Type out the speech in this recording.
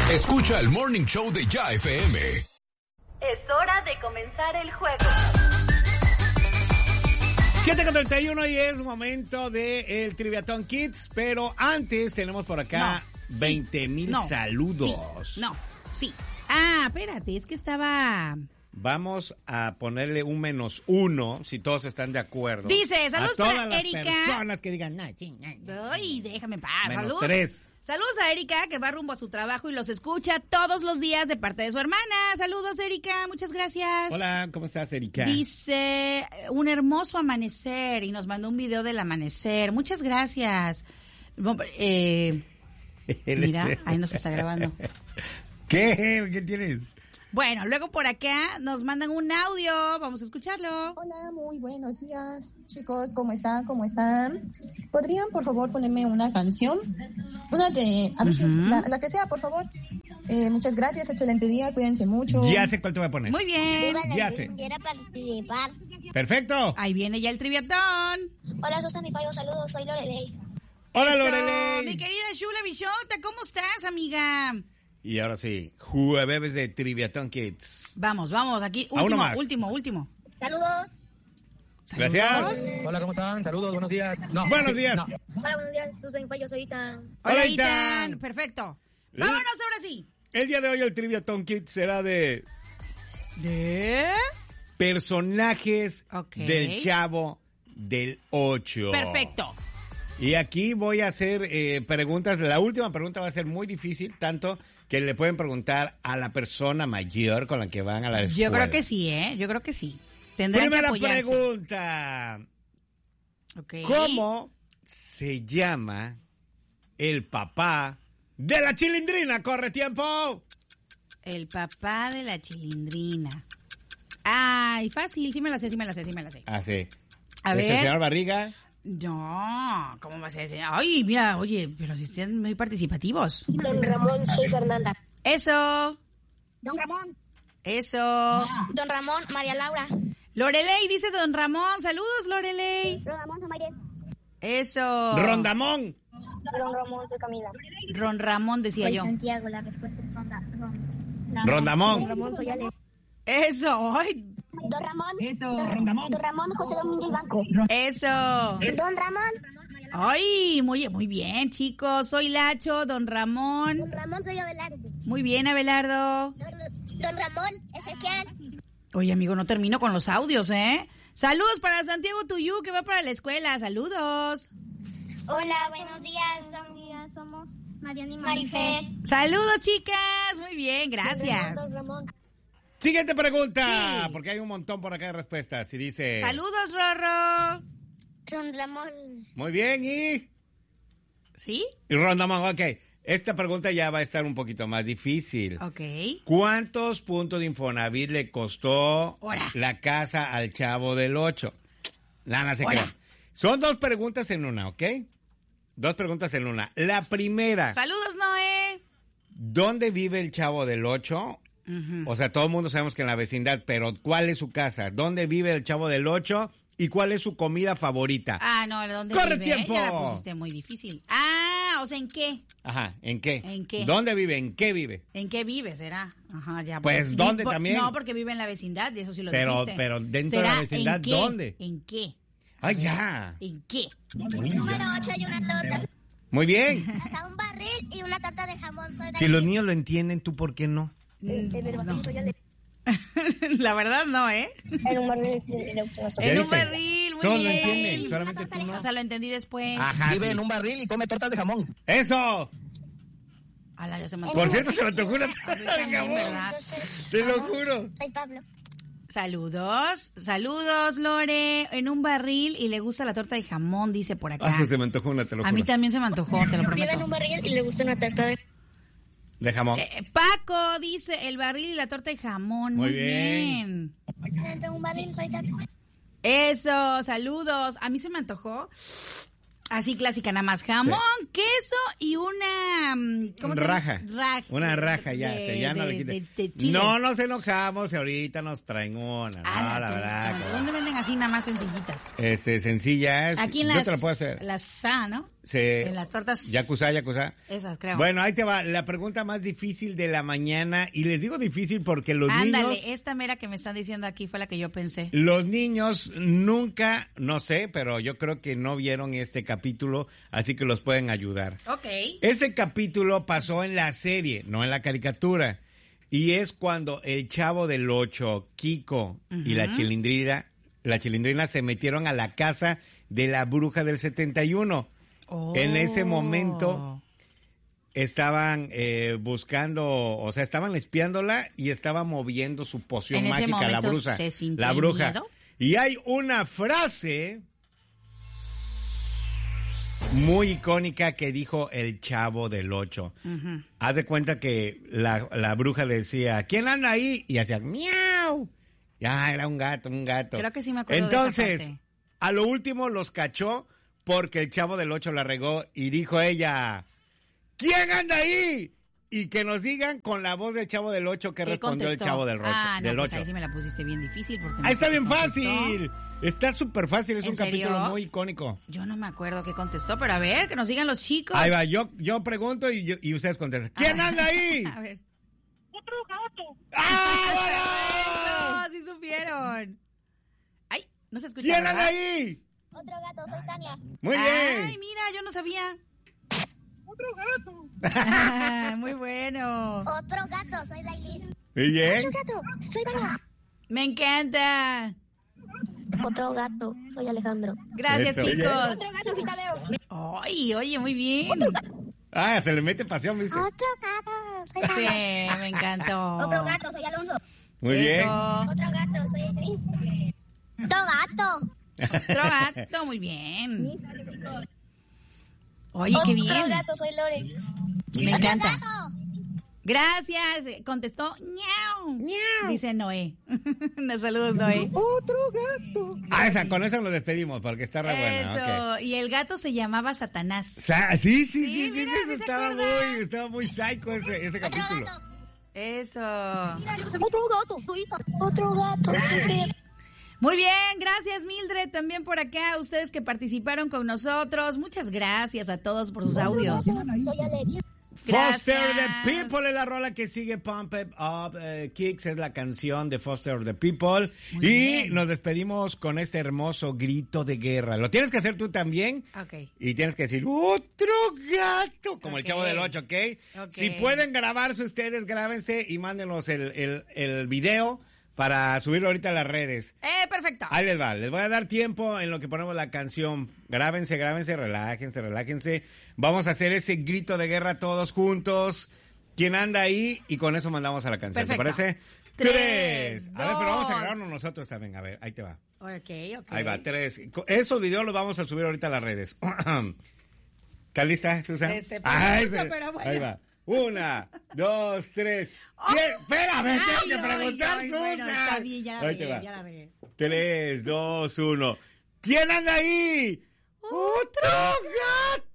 Escucha el Morning Show de Ya FM. Es hora de comenzar el juego. 7:31 y es momento de el Triviatón Kids, pero antes tenemos por acá 20,000 saludos. Sí. Ah, espérate, es que estaba... Vamos a ponerle un -1 si todos están de acuerdo. Dice, saludos a todas para las Erika. personas que digan, Ay, déjame en paz. Saludos. -3. Saludos a Erika, que va rumbo a su trabajo y los escucha todos los días de parte de su hermana. Saludos, Erika, muchas gracias. Hola, ¿cómo estás, Erika? Dice, un hermoso amanecer, y nos mandó un video del amanecer. Muchas gracias. Mira, ahí nos está grabando. ¿Qué tienes? Bueno, luego por acá nos mandan un audio, vamos a escucharlo. Hola, muy buenos días, chicos, ¿cómo están? ¿Podrían, por favor, ponerme una canción? Una de, a ver si, la que sea, por favor. Muchas gracias, excelente día, cuídense mucho. Ya sé cuál te voy a poner. Muy bien. Ya sé. Quiero participar. Perfecto. Ahí viene ya el triviatón. Hola, Susana y Payo, saludos, soy Lorelei. Hola, Eso, Lorelei. mi querida Shula Bichota, ¿cómo estás, amiga? Y ahora sí, jueves de Triviatón Kids. Vamos, aquí, A uno más. último. Saludos. Gracias. Hola, ¿cómo están? Saludos, buenos días. Buenos días. No. Hola, buenos días, Susana y Payo, soy Itan. Hola, Hola, Itan. Itan. Perfecto. Vámonos ahora sí. El día de hoy el Triviatón Kids será de personajes Ok. del Chavo del 8. Perfecto. Y aquí voy a hacer preguntas. La última pregunta va a ser muy difícil, tanto que le pueden preguntar a la persona mayor con la que van a la escuela. Yo creo que sí, Yo creo que sí. Tendrán Primera que apoyarse. pregunta. Ok. ¿Cómo se llama el papá de la Chilindrina? ¡Corre tiempo! El papá de la Chilindrina. Ay, fácil, sí me la sé. Ah, sí. A ¿Es ver. el señor Barriga? No, ¿cómo va a ser ese? Ay, mira, oye, pero si están muy participativos. Don Ramón, soy Fernanda. Eso, Don Ramón. eso. Don Ramón, María Laura. Lorelei, dice Don Ramón. Saludos, Lorelei. Don Ramón, soy María. Eso. ¡Rondamón! Don Ramón, soy Camila. Ron Ramón, decía Soy yo. Santiago, la respuesta es ¡Rondamón! Don Ramón, soy Ale. Eso, ay, Don Ramón. Eso. Don Ramón, José Domínguez Banco. eso. Don Ramón. Ay, muy bien, chicos. Soy Lacho, Don Ramón. Don Ramón, soy Abelardo. Muy bien, Abelardo. Don Ramón, Ezequiel. Oye, amigo, no termino con los audios, ¿eh? Saludos para Santiago Tuyú, que va para la escuela. Saludos. Hola, buenos días. Somos Mariana y Marifer. Saludos, chicas. Muy bien, gracias. Don Ramón. Siguiente pregunta, Sí. porque hay un montón por acá de respuestas. Y dice... Saludos, Rorro. Don Ramón. Muy bien, y ¿Sí? Rondamón, ok. Esta pregunta ya va a estar un poquito más difícil. Ok. ¿Cuántos puntos de Infonavit le costó Ora. la casa al Chavo del 8? Nada se Ora. crea. Son dos preguntas en una, ¿ok? Dos preguntas en una. La primera, Saludos, Noé. ¿dónde vive el Chavo del 8? O sea, todo el mundo sabemos que en la vecindad, pero ¿cuál es su casa? ¿Dónde vive el Chavo del 8? ¿Y cuál es su comida favorita? Ah, no, ¿dónde ¡Corre vive? tiempo! Ya la pusiste muy difícil. Ah, o sea, ¿en qué? Ajá, ¿en qué? ¿En qué? ¿Dónde vive? ¿En qué vive? ¿En qué vive, será? Ajá, ya. Pues, ¿dónde también? No, porque vive en la vecindad, y eso sí lo Pero- dijiste. pero dentro de la ¿Será vecindad, en qué? ¿dónde? ¿En qué? ¡Ay, ya! ¿En qué? Número 8 hay una torta. Muy bien. Hasta un barril y una torta de jamón. Soy Si los niños lo entienden, ¿tú por qué no? No. La verdad no, ¿eh? En un barril. ¿Ya En un viste? barril, muy Todos bien. lo entienden, solamente tú no. O sea, lo entendí después. Ajá, Vive sí. en un barril y come tortas de jamón. ¡Eso! Ala, ya se me Por antojó. cierto, se me antojó una A mí torta de también, jamón. ¿verdad? Te lo juro. Soy Pablo. Saludos, Lore. En un barril y le gusta la torta de jamón, dice por acá. Ah, se me antojó una, te lo juro. A mí también se me antojó, te lo Vive en prometo. un barril y le gusta una torta de... De jamón. Paco dice el barril y la torta de jamón. Muy Muy bien. bien. Dentro de un barril soy Sato. Eso, saludos. A mí se me antojó así clásica, nada más jamón, queso y una ¿cómo se raja. llama? Una raja ya, ya no le quite. No nos enojamos, ahorita nos traen una. No, la verdad. ¿Dónde venden así nada más sencillitas? Sencillas. Aquí en yo te la puedo hacer. Las SA, ¿no? Sí. En las tortas. Yakuza. Esas, creo. Bueno, ahí te va la pregunta más difícil de la mañana. Y les digo difícil porque los niños... Ándale, esta mera que me están diciendo aquí fue la que yo pensé. Los niños nunca, no sé, pero yo creo que no vieron este capítulo, así que los pueden ayudar. Ok. Este capítulo pasó en la serie, no en la caricatura. Y es cuando el Chavo del 8, Kiko y la Chilindrina se metieron a la casa de la bruja del 71. Oh. En ese momento estaban buscando, o sea, estaban espiándola y estaba moviendo su poción en mágica, ese la momento bruja. se sintió La bruja. miedo. Y hay una frase muy icónica que dijo el Chavo del 8. Haz de cuenta que la bruja decía, ¿quién anda ahí? Y hacía, miau. Ya, era un gato. Creo que sí me acuerdo Entonces, de esa parte. a lo último los cachó porque el Chavo del 8 la regó y dijo ella, ¿quién anda ahí? Y que nos digan con la voz del Chavo del 8 que respondió contestó? el Chavo del 8. Pues ahí sí me la pusiste bien difícil. Porque Ahí está bien contestó. fácil. Está súper fácil, es ¿En un serio? capítulo muy icónico. Yo no me acuerdo qué contestó, pero a ver, que nos digan los chicos. Ahí va, yo pregunto y ustedes contestan. ¿Quién anda ahí? A ver. Otro gato. ¡Ah, ¡Eso! ¡Sí supieron! ¡Ay! No se escucha, ¿quién ¿verdad? anda ahí? Otro gato, soy Tania. Muy ¡Ay, bien. mira! Yo no sabía. Otro gato. Muy bueno. Otro gato, soy Dailin. Muy bien. Otro gato, soy Vania. Me encanta. Otro gato, soy Alejandro. Gracias, Eso. chicos. Otro gato, soy Tadeo. Ay, oye, muy bien. Ah, se le mete pasión, ¿viste? Otro gato, soy Sí, Tania. me encantó. Otro gato, soy Alonso. Muy bien. Eso. Otro gato, soy Iselín. Otro gato. Otro gato, muy bien. Oye, qué bien. Otro gato, soy Lore. Me encanta. Gato. Gracias. Contestó. Ñau. Dice Noé. Nos saludos, Noé. Con esa nos despedimos porque está re Eso. buena. ok. Y el gato se llamaba Satanás. Sí, mira, sí se estaba muy psycho ese Otro capítulo. gato. Eso. Otro gato, soy Ita. Otro gato, soy Brian. Muy bien, gracias Mildred, también por acá, ustedes que participaron con nosotros. Muchas gracias a todos por sus audios. Soy Alex. Foster Gracias. the People es la rola que sigue. Pump It Up Kicks es la canción de Foster the People. Muy y bien. nos despedimos con este hermoso grito de guerra. Lo tienes que hacer tú también. Ok. Y tienes que decir, ¡otro gato! Como el Ok. Chavo del 8, ¿ok? Ok. Si pueden grabarse ustedes, grábense y mándenos el video para subirlo ahorita a las redes. Perfecto. Ahí les va, les voy a dar tiempo en lo que ponemos la canción. Grábense, relájense. Vamos a hacer ese grito de guerra todos juntos. ¿Quién anda ahí? Y con eso mandamos a la canción. Perfecto. ¿Te parece? 3, A ver, pero vamos a 2. grabarnos nosotros también. A ver, ahí te va. Ok. Ahí va, 3. Esos videos los vamos a subir ahorita a las redes. ¿Estás lista, Susan? pero bueno. Ahí va. 1, 2, 3. Espérame, tengo que preguntar, Susan. Bueno, está bien, ya la Ahí te va. regué. 3, 2, 1. ¿Quién anda ahí? ¡Otro gato!